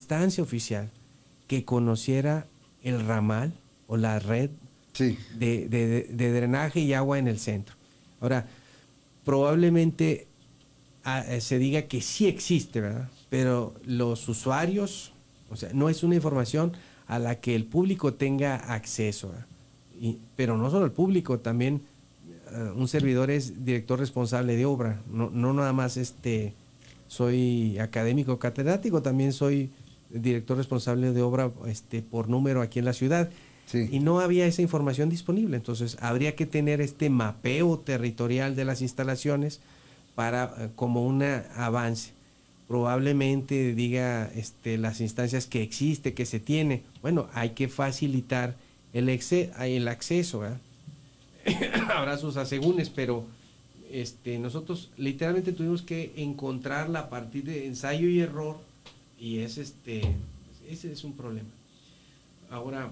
instancia oficial que conociera el ramal o la red Sí. de drenaje y agua en el centro. Ahora, probablemente se diga que sí existe, ¿verdad? Pero los usuarios, o sea, no es una información a la que el público tenga acceso, ¿verdad? Pero no solo el público, también un servidor es director responsable de obra. No nada más soy académico catedrático, también soy director responsable de obra por número aquí en la ciudad. Sí. Y no había esa información disponible. Entonces habría que tener este mapeo territorial de las instalaciones para como un avance. Probablemente diga las instancias que existe, que se tiene. Bueno, hay que facilitar el acceso, ¿verdad? Habrá sus asegúnes, pero nosotros literalmente tuvimos que encontrarla a partir de ensayo y error, y ese es un problema. Ahora,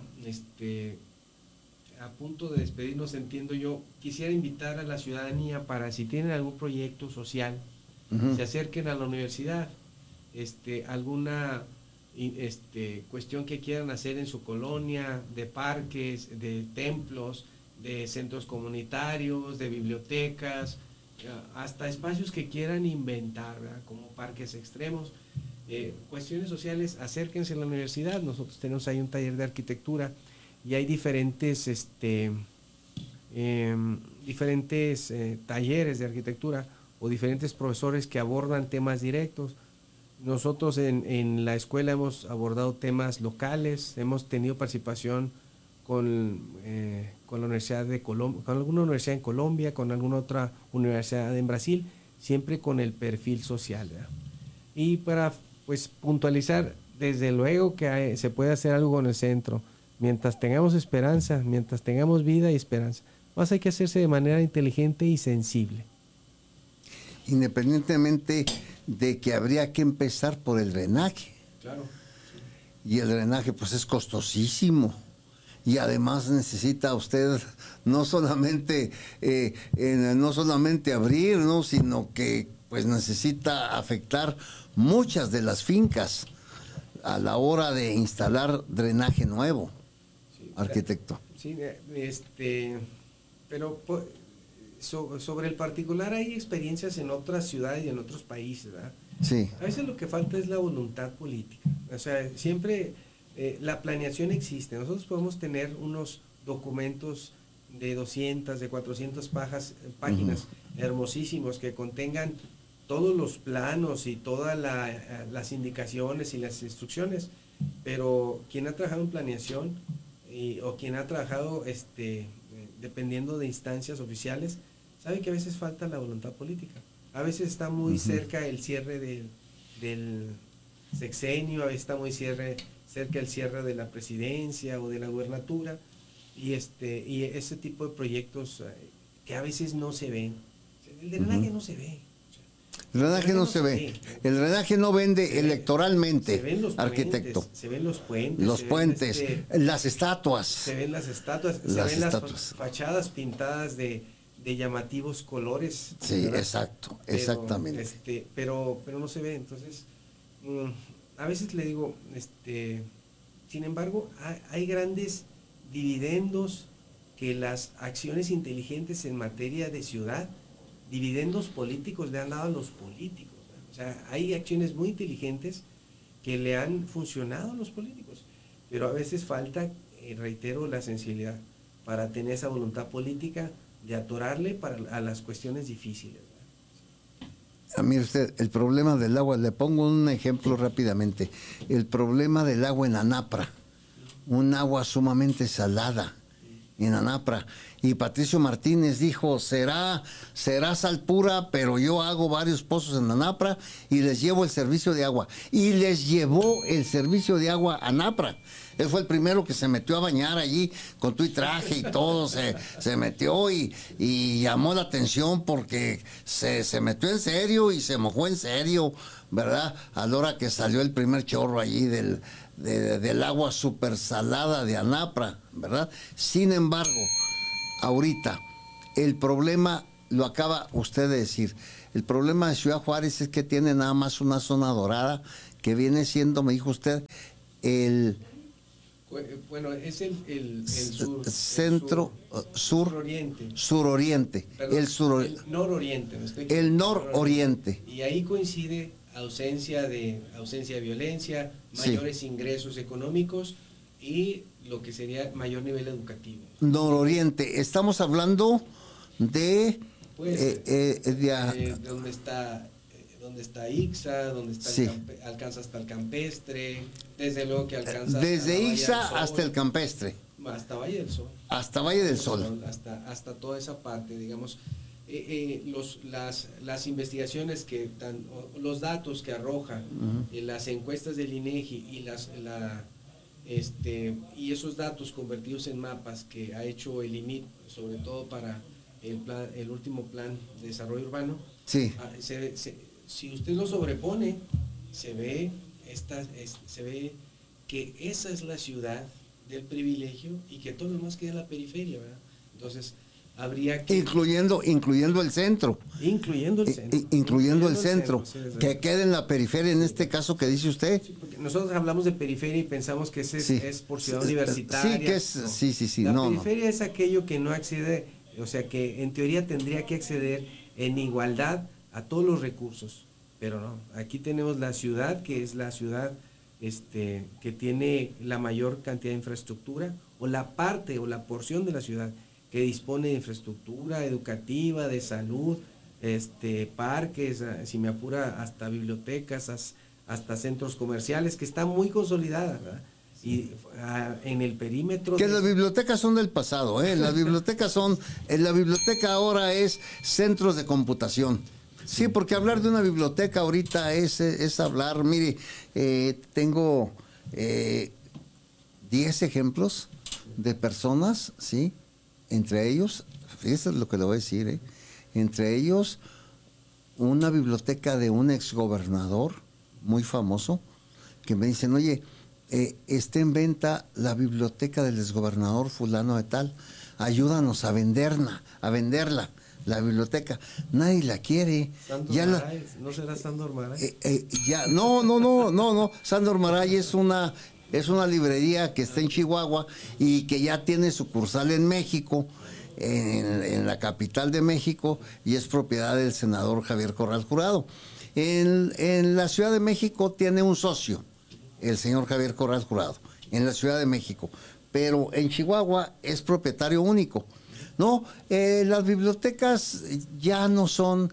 a punto de despedirnos, entiendo yo, quisiera invitar a la ciudadanía para, si tienen algún proyecto social, se acerquen a la universidad, alguna cuestión que quieran hacer en su colonia, de parques, de templos, de centros comunitarios, de bibliotecas, hasta espacios que quieran inventar, ¿verdad? Como parques extremos, cuestiones sociales, acérquense a la universidad. Nosotros tenemos ahí un taller de arquitectura y hay diferentes talleres de arquitectura o diferentes profesores que abordan temas directos. Nosotros en la escuela hemos abordado temas locales, hemos tenido participación con la Universidad de Colombia, con alguna universidad en Colombia, con alguna otra universidad en Brasil, siempre con el perfil social, ¿verdad? Y para pues puntualizar, desde luego que se puede hacer algo con el centro, mientras tengamos esperanza, mientras tengamos vida y esperanza. Más hay que hacerse de manera inteligente y sensible. Independientemente de que habría que empezar por el drenaje. Claro. Sí. Y el drenaje pues es costosísimo. Y además necesita usted no solamente abrir, ¿no? Sino que pues necesita afectar muchas de las fincas a la hora de instalar drenaje nuevo, sí, arquitecto. Sí, pero sobre el particular hay experiencias en otras ciudades y en otros países, ¿verdad? Sí. A veces lo que falta es la voluntad política. O sea, siempre la planeación existe. Nosotros podemos tener unos documentos de 200, de 400 páginas hermosísimos que contengan todos los planos y todas las indicaciones y las instrucciones, pero quien ha trabajado en planeación o quien ha trabajado dependiendo de instancias oficiales, sabe que a veces falta la voluntad política. A veces está muy cerca el cierre del sexenio, a veces está muy cerca el cierre de la presidencia o de la gubernatura, y ese tipo de proyectos que a veces no se ven. El drenaje no se ve. El drenaje no se ve. El drenaje no vende electoralmente, se ven los arquitecto. Puentes, se ven los puentes. Los puentes, las estatuas. Se ven las estatuas, se ven las fachadas pintadas de llamativos colores. Sí, ¿verdad? Exacto, pero, exactamente. Pero no se ve. Entonces, a veces le digo, sin embargo, hay grandes dividendos que las acciones inteligentes en materia de ciudad, dividendos políticos le han dado a los políticos, ¿verdad? O sea, hay acciones muy inteligentes que le han funcionado a los políticos, pero a veces falta, reitero, la sensibilidad para tener esa voluntad política de atorarle a las cuestiones difíciles, ¿verdad? Mire usted, el problema del agua, le pongo un ejemplo rápidamente, el problema del agua en Anapra, un agua sumamente salada en Anapra, y Patricio Martínez dijo, será sal pura, pero yo hago varios pozos en Anapra y les llevo el servicio de agua, y les llevó el servicio de agua a Anapra. Él fue el primero que se metió a bañar allí con tu traje y todo, se metió y llamó la atención porque se metió en serio y se mojó en serio, ¿verdad? A la hora que salió el primer chorro allí del agua súper salada de Anapra, ¿verdad? Sin embargo, ahorita, el problema, lo acaba usted de decir, el problema de Ciudad Juárez es que tiene nada más una zona dorada que viene siendo, me dijo usted, el Bueno, es el sur. centro, Suroriente. suroriente, Perdón, el el nororiente. Me estoy el equivocando, nororiente. Y ahí coincide ausencia de violencia, Sí. mayores ingresos económicos y lo que sería mayor nivel educativo. Nororiente. Estamos hablando de, Pues, de donde está Ixa, donde está Sí. alcanza hasta el campestre, desde luego que alcanza desde hasta la Valle Ixa del Sol, hasta el campestre, hasta Valle del Sol. hasta Valle del Sol. Hasta toda esa parte, digamos. Las investigaciones los datos que arroja las encuestas del INEGI y esos datos convertidos en mapas que ha hecho el IMIP, sobre todo para el último plan de desarrollo urbano, Sí. si usted lo sobrepone, se ve que esa es la ciudad del privilegio y que todo lo demás queda en la periferia, ¿verdad? Entonces, habría que... Incluyendo el centro. Incluyendo el centro. Incluyendo el centro. Sí, desde Que luego. quede en la periferia, en este caso que dice usted. Sí, porque nosotros hablamos de periferia y pensamos que Sí. es por ciudad universitaria. Sí, que es, No. sí. La No. periferia es aquello que no accede, o sea, que en teoría tendría que acceder en igualdad a todos los recursos, pero no. Aquí tenemos la ciudad, que es la ciudad que tiene la mayor cantidad de infraestructura, o la parte o la porción de la ciudad que dispone de infraestructura educativa, de salud, parques, si me apura, hasta bibliotecas, hasta centros comerciales, que está muy consolidada, ¿verdad? Y en el perímetro... Que las bibliotecas son del pasado, ¿eh? Las bibliotecas la biblioteca ahora es centros de computación. Sí, porque hablar de una biblioteca ahorita es hablar, mire, tengo 10 ejemplos de personas, ¿sí? Entre ellos, fíjese lo que le voy a decir, ¿eh? Entre ellos, una biblioteca de un exgobernador muy famoso, que me dicen, oye, está en venta la biblioteca del exgobernador fulano de tal, ayúdanos a venderla, la biblioteca. Nadie la quiere. Sándor Maray, ¿no será Sándor Maray? No. Sándor Maray es una librería que está en Chihuahua y que ya tiene sucursal en México, en la capital de México, y es propiedad del senador Javier Corral Jurado. En la Ciudad de México tiene un socio, el señor Javier Corral Jurado, en la Ciudad de México, pero en Chihuahua es propietario único. No, las bibliotecas ya no son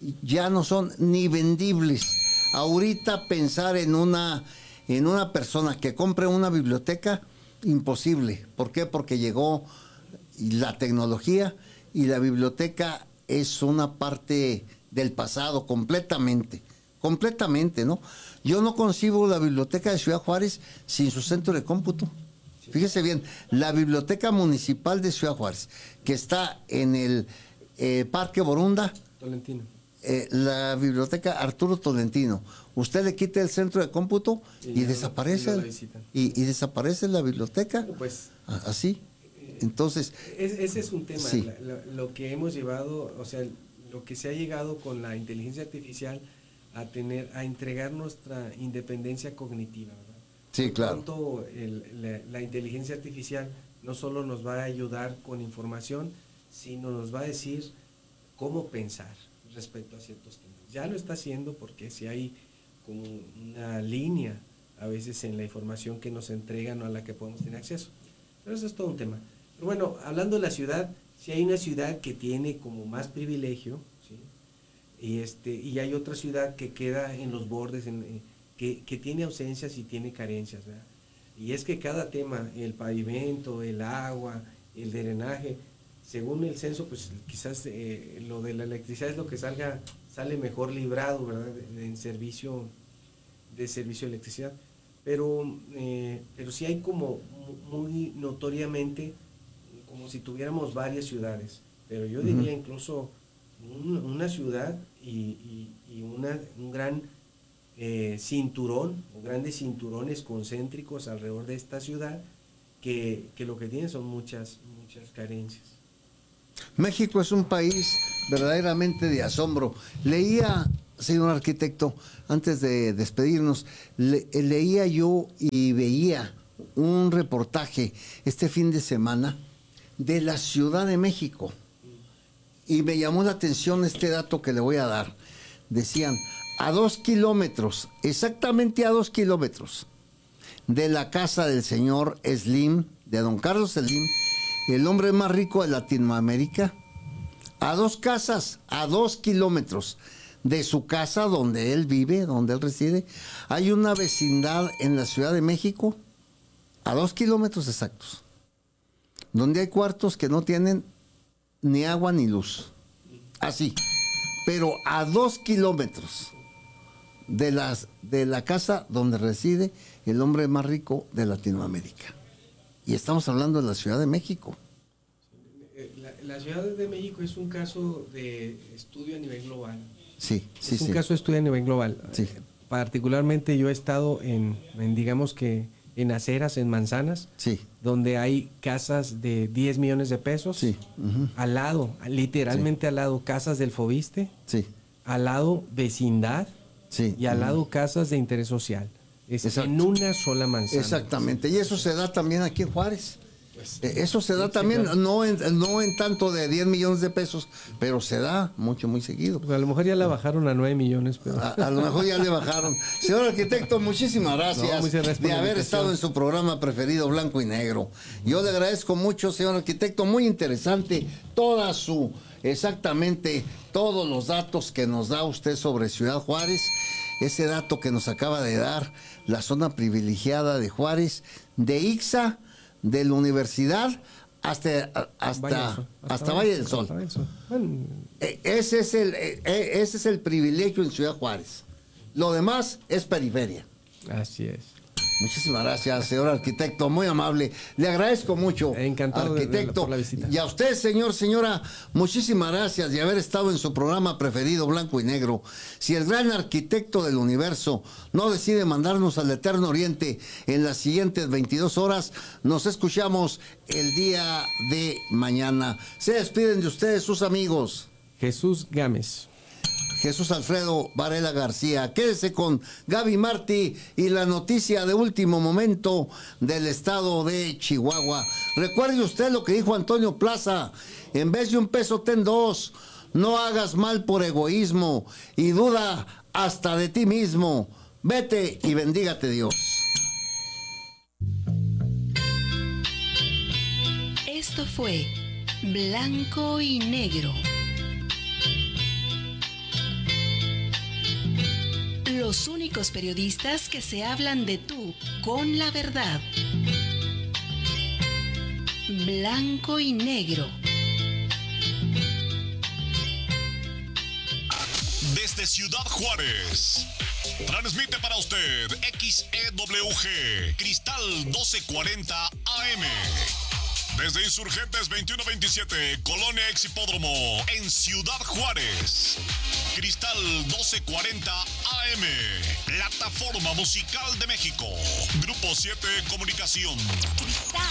ni vendibles. Ahorita pensar en una persona que compre una biblioteca, imposible. ¿Por qué? Porque llegó la tecnología y la biblioteca es una parte del pasado completamente, ¿no? Yo no concibo la biblioteca de Ciudad Juárez sin su centro de cómputo. Fíjese bien, la Biblioteca Municipal de Ciudad Juárez, que está en el Parque Borunda, Tolentino. la Biblioteca Arturo Tolentino, usted le quita el centro de cómputo y desaparece, y desaparece la biblioteca, pues, así. Entonces, ese es un tema, sí. lo que hemos llevado, o sea, lo que se ha llegado con la inteligencia artificial a entregar nuestra independencia cognitiva, ¿verdad? Sí, claro. Por tanto, la inteligencia artificial no solo nos va a ayudar con información, sino nos va a decir cómo pensar respecto a ciertos temas. Ya lo está haciendo porque si hay como una línea a veces en la información que nos entregan o a la que podemos tener acceso. Pero eso es todo un tema. Pero bueno, hablando de la ciudad, si hay una ciudad que tiene como más privilegio, ¿sí? Y hay otra ciudad que queda en los bordes, que tiene ausencias y tiene carencias, ¿verdad? Y es que cada tema, el pavimento, el agua, el drenaje, según el censo, pues quizás lo de la electricidad es lo que sale mejor librado, ¿verdad? De servicio de electricidad. Pero sí hay como muy notoriamente, como si tuviéramos varias ciudades, pero yo diría incluso una ciudad y un gran cinturón, o grandes cinturones concéntricos alrededor de esta ciudad, que lo que tiene son muchas carencias. México es un país verdaderamente de asombro. Leía señor arquitecto, antes de despedirnos, leía yo y veía un reportaje este fin de semana de la Ciudad de México. Y me llamó la atención este dato que le voy a dar. Decían, a 2 kilómetros, exactamente a 2 kilómetros, de la casa del señor Slim, de don Carlos Slim, el hombre más rico de Latinoamérica, a 2 casas, a 2 kilómetros de su casa donde él vive, donde él reside, hay una vecindad en la Ciudad de México, a 2 kilómetros exactos, donde hay cuartos que no tienen ni agua ni luz. Así. Pero a 2 kilómetros de la casa donde reside el hombre más rico de Latinoamérica. Y estamos hablando de la Ciudad de México. La Ciudad de México es un caso de estudio a nivel global. Sí, sí, es un caso de estudio a nivel global. Sí. Particularmente yo he estado en digamos que en aceras, en manzanas, sí, donde hay casas de 10 millones de pesos, sí, al lado, literalmente al lado, casas del Fobiste, sí, al lado vecindad, sí, y al lado casas de interés social. Es exacto, en una sola manzana. Exactamente, y eso se da también aquí en Juárez. Pues, Eso se da sí, también, claro. no en tanto de 10 millones de pesos, pero se da mucho, muy seguido. Pues a lo mejor ya la bajaron a 9 millones, pero... A lo mejor ya le bajaron. Señor arquitecto, muchísimas gracias No, muchas gracias por de la haber invitación. estado en su programa preferido, Blanco y Negro. Yo le agradezco mucho, señor arquitecto, muy interesante exactamente todos los datos que nos da usted sobre Ciudad Juárez, ese dato que nos acaba de dar, la zona privilegiada de Juárez, de Ixa, de la universidad, hasta Valle del Sol. Bueno, Ese es el privilegio en Ciudad Juárez. Lo demás es periferia. así es. Muchísimas gracias, señor arquitecto, muy amable. Le agradezco mucho, Encantado arquitecto. por la visita. Y a usted, señora, muchísimas gracias de haber estado en su programa preferido, Blanco y Negro. Si el gran arquitecto del universo no decide mandarnos al Eterno Oriente en las siguientes 22 horas, nos escuchamos el día de mañana. Se despiden de ustedes sus amigos Jesús Gámez. Jesús Alfredo Varela García. Quédese con Gaby Martí y la noticia de último momento del estado de Chihuahua. Recuerde usted lo que dijo Antonio Plaza: en vez de un peso, ten dos. No hagas mal por egoísmo y duda hasta de ti mismo. Vete y bendígate Dios. Esto fue Blanco y Negro. Los únicos periodistas que se hablan de tú con la verdad. Blanco y Negro. Desde Ciudad Juárez, transmite para usted XEWG, Cristal 1240 AM. Desde Insurgentes 2127, Colonia Exhipódromo, en Ciudad Juárez. Cristal 1240 AM, plataforma musical de México. Grupo 7 Comunicación.